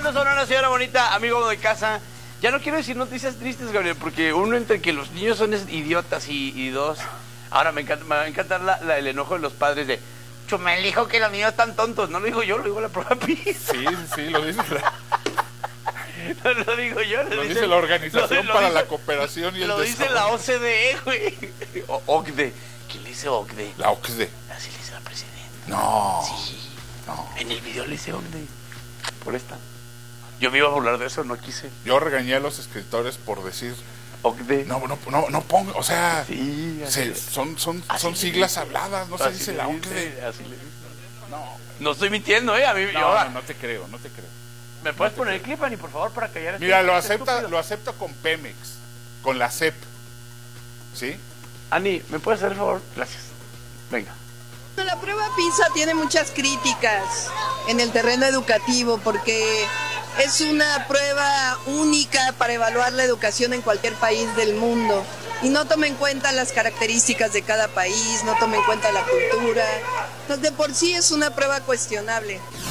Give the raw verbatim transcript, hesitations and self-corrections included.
¿Cuántas son una señora bonita, amigo de casa? Ya no quiero decir noticias tristes, Gabriel, porque uno entre que los niños son idiotas y, y dos... Ahora me encanta, me va a encantar la, la, el enojo de los padres de... Chumel dijo que los niños están tontos. No lo digo yo, lo digo la prueba PISA. Sí, sí, lo dice la... No lo digo yo. Lo, lo dice, dice la Organización lo, lo para dice, la Cooperación y el Lo Desarrollo. dice la O C D E, güey. O OCDE. ¿Quién le dice OCDE? La O C D E. Así le dice la presidenta. No. Sí. No. En el video le dice OCDE. Por esta. Yo me iba a burlar de eso, no quise. Yo regañé a los escritores por decir... OCDE. No, no, no, no pongo, o sea... Sí, se, son son, son siglas dice. habladas, no así se dice la O C D E. Así le dice. No. No estoy mintiendo, ¿eh? A mí, no, yo, no, no te creo, no te creo. ¿Me puedes no poner el clip, Ani, por favor, para callar a Mira, este, lo este acepta, estúpido? lo acepto con Pemex, con la C E P. ¿Sí? Ani, ¿me puedes hacer el favor? Gracias. Venga. La prueba PISA tiene muchas críticas en el terreno educativo porque es una prueba única para evaluar la educación en cualquier país del mundo y no toma en cuenta las características de cada país, no toma en cuenta la cultura. Entonces, de por sí es una prueba cuestionable.